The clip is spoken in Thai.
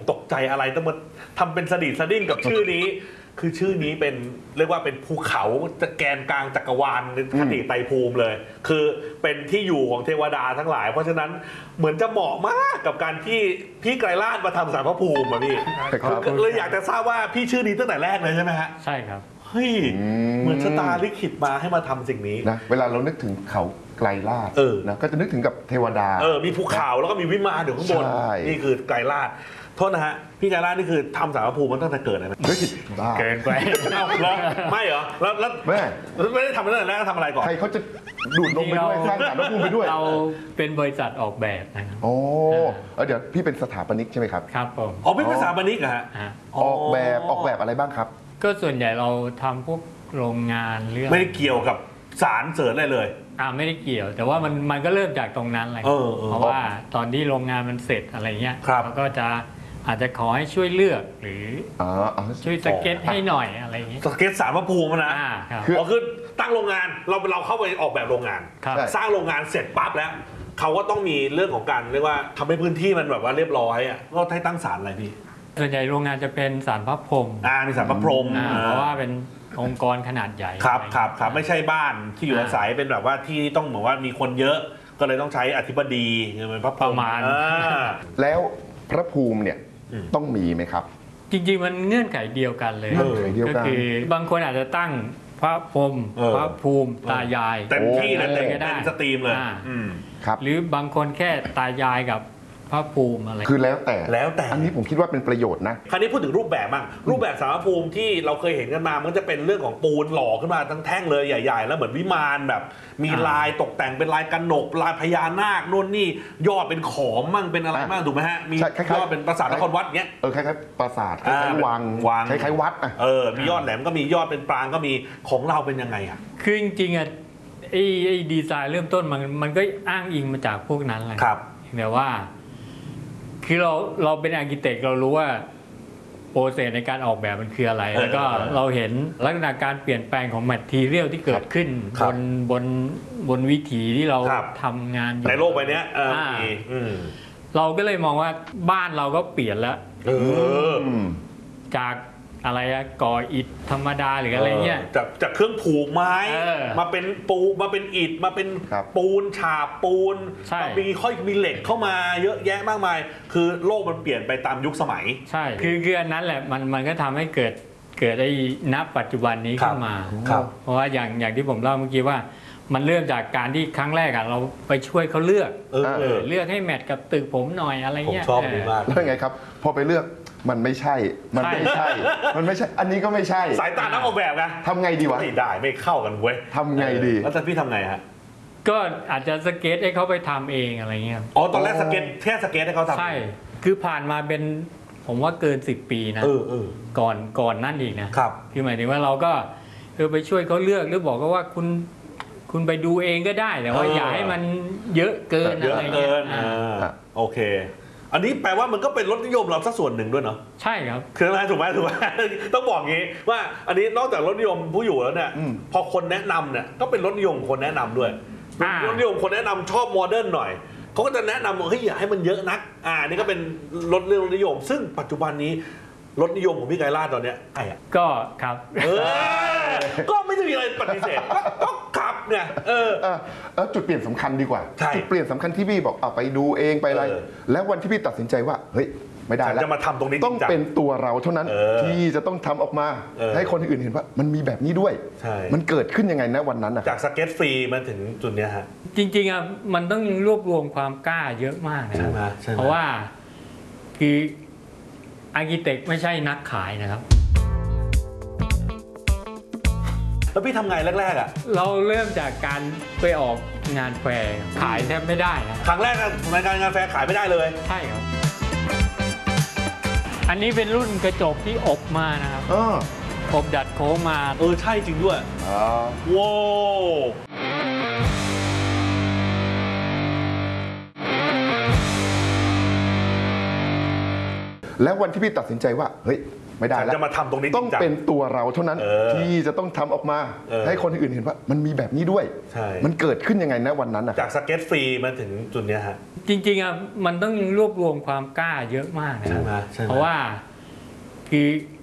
ตกใจอะไรต้องมาทำเป็นสะดิดสะดิ้งกับชื่อนี้ คือชื่อนี้เป็นเรียกว่าเป็นภูเขาจะแกนกลางจักรวาลคติไตรภูมิเลย คือเป็นที่อยู่ของเทวดาทั้งหลาย เพราะฉะนั้นเหมือนจะเหมาะมากกับการที่พี่ไกรลาศมาทำศาลพระภูมิพี่เลยอยากจะทราบว่าพี่ชื่อนี้ตั้งแต่แรกเลยใช่ไหมฮะใช่ครับเฮ้ยเหมือนชะตาลิขิตมาให้มาทำสิ่งนี้นะเวลาเรานึกถึงเขาไกรลาศนะก็จะนึกถึงกับเทวดามีภูเขาแล้วก็มีวิมานอยู่ข้างบนนี่คือไกรลาศโทษนะฮะพี่ไกรลาศนี่คือทำศาลพระภูมิมันตั้งแต่เกิดเลยไหมเกินไปไม่เหรอแล้วไม่ได้ทำตั้งแต่แรกทำอะไรก่อนใครเขาจะดูดลงไปด้วยสร้างศาลพระภูมิไปด้วยเราเป็นบริษัทออกแบบนะครับโอ้เดี๋ยวพี่เป็นสถาปนิกใช่ไหมครับครับผมพี่เป็นสถาปนิกเหรอฮะออกแบบอะไรบ้างครับก็ส่วนใหญ่เราทำพวกโรงงานเรื่องไม่ได้เกี่ยวกับสารเสริญอะไรเลยไม่ได้เกี่ยวแต่ว่ามันก็เริ่มจากตรงนั้นเลยเพราะว่าตอนที่โรงงานมันเสร็จอะไรเงี้ยเราก็จะอาจจะขอให้ช่วยเลือกหรือช่วยสเก็ตให้หน่อยอะไรอย่างเงี้ยสเก็ตศาลพระภูมินะคือตั้งโรงงานเราเข้าไปออกแบบโรงงานสร้างโรงงานเสร็จปั๊บแล้วเขาก็ต้องมีเรื่องของการเรียกว่าทำให้พื้นที่มันแบบว่าเรียบร้อยก็ให้ตั้งศาลอะไรพี่ส่วนใหญ่โรงงานจะเป็นศาลพระพรหมมีศาลพระพรหมเพราะว่าเป็นองค์กรขนาดใหญ่ครับไม่ใช่บ้านที่อยู่อาศัยเป็นแบบว่าที่ต้องเหมือนว่ามีคนเยอะก็เลยต้องใช้อธิบดีเป็นพระพรหมแล้วพระภูมิเนี่ยต้องมีไหมครับจริงๆมันเงื่อนไขเดียวกันเลยก็คือบางคนอาจจะตั้งพระพรหมพระภูมิตายายเต็มที่เลยก็ได้สตรีมเลยหรือบางคนแค่ตายายกับพระภูมิอะไรคือแล้วแต่อันนี้ผมคิดว่าเป็นประโยชน์นะคราวนี้พูดถึงรูปแบบบ้างรูปแบบศาลพระภูมิที่เราเคยเห็นกันมามันจะเป็นเรื่องของปูนหล่อขึ้นมาทั้งแท่งเลยใหญ่ๆแล้วเหมือนวิมานแบบมีลายตกแต่งเป็นลายกระหนกลายพญานาคนู่นนี่ยอดเป็นขอมมั่งเป็นอะไรมั่งถูกไหมฮะมียอดเป็นปราสาทนครวัดเงี้ยคล้ายๆปราสาทคล้ายๆวังคล้ายๆวัดมียอดแหลมก็มียอดเป็นปรางก็มีของเราเป็นยังไงคือจริงๆไอ้ดีไซน์เริ่มต้นมันก็อ้างอิงมาจากพวกนั้นแหละครับแต่ว่าคือเราเป็นอาร์คิเทคเรารู้ว่าโปรเซสในการออกแบบมันคืออะไรแล้วก็เราเห็นลักษณะการเปลี่ยนแปลงของแมททีเรียลที่เกิดขึ้นบนวิถีที่เราทำงานอยู่ในโลกใบนี้เราก็เลยมองว่าบ้านเราก็เปลี่ยนแล้วจากอะไรก่ออิฐธรรมดาหรืออะไรเงี้ยจากเครื่องผูกไม้มาเป็นมาเป็นอิฐมาเป็นปูนฉาบปูนมีเหล็กเข้ามาเยอะแยะมากมายคือโลกมันเปลี่ยนไปตามยุคสมัยใช่คืออันนั้นแหละมันก็ทำให้เกิดไอ้ณปัจจุบันนี้ขึ้นมาเพราะว่าอย่างที่ผมเล่าเมื่อกี้ว่ามันเริ่มจากการที่ครั้งแรกเราไปช่วยเขาเลือกให้แมทกับตึกผมหน่อยอะไรเงี้ยผมชอบมากแล้วไงครับพอไปเลือกมันไม่ใช่อันนี้ก็ไม่ใช่สายตานักออกแบบนะทำไงดีวะไม่ได้ไม่เข้ากันเว้ยทำไงดีแล้วพี่ทำไงฮะก็อาจจะสเก็ตให้เขาไปทำเองอะไรเงี้ยตอนแรกแค่สเก็ตให้เขาทำใช่คือผ่านมาเป็นผมว่าเกิน10 ปีนะก่อนนั่นอีกนะครับคือหมายถึงว่าเราก็ไปช่วยเขาเลือกหรือบอกก็ว่าคุณไปดูเองก็ได้แต่ว่าอย่าให้มันเยอะเกินอะไรเงี้ยโอเคอันนี้แปลว่ามันก็เป็นรสนิยมเราสักส่วนหนึ่งด้วยเนาะใช่ครับคืออะไรถูกไหมต้องบอกงี้ว่าอันนี้นอกจากรสนิยมผู้อยู่แล้วเนี่ยพอคนแนะนำเนี่ยก็เป็นรสนิยมคนแนะนำด้วยรสนิยมคนแนะนำชอบโมเดิร์นหน่อยเขาก็จะแนะนำว่าเฮ้ยอย่าให้มันเยอะนักนี่ก็เป็นรสนิยมซึ่งปัจจุบันนี้รสนิยมของพี่ไกรลาศตอนเนี้ยก็ครับก็ไม่ได้มีอะไรปฏิเสธก็ครับเนี่ยจุดเปลี่ยนสำคัญดีกว่าจุดเปลี่ยนสำคัญที่พี่บอกไปดูเองไปอะไรแล้ววันที่พี่ตัดสินใจว่าเฮ้ยไม่ได้แล้วจะมาทำตรงนี้ต้องเป็นตัวเราเท่านั้นที่จะต้องทำออกมาให้คนอื่นเห็นว่ามันมีแบบนี้ด้วยมันเกิดขึ้นยังไงนะวันนั้นจากสเก็ตฟรีมาถึงจุดนี้ฮะจริงๆมันต้องรวบรวมความกล้าเยอะมากนะเพราะว่าคืออาร์คิเทคไม่ใช่นักขายนะครับแล้วพี่ทำไงแรกๆเราเริ่มจากการไปออกงานแฟร์ขายแทบไม่ได้นะครั้งแรกในการงานแฟร์ขายไม่ได้เลยใช่ครับอันนี้เป็นรุ่นกระจกที่อบมานะครับอบดัดโค้งมาใช่จริงด้วยว้าวแล้ววันที่พี่ตัดสินใจว่าเฮ้ยไม่ได้แล้วจะมาทำตรงนี้จต้อริงงจังเป็นตัวเราเท่านั้นเออที่จะต้องทำออกมาเออให้คนอื่นเห็นว่ามันมีแบบนี้ด้วยใช่มันเกิดขึ้นยังไงนะวันนั้นนะจากสเก็ตฟรีมาถึงจุดเนี้ยฮะจริงๆอ่ะมันต้องรวบรวมความกล้าเยอะมากนะใช่ไหมเพราะว่าคือ